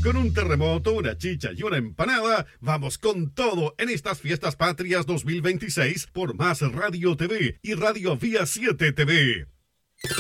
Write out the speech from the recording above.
Con un terremoto, una chicha y una empanada, vamos con todo en estas fiestas patrias 2026 por Más Radio TV y Radio Vía 7 TV.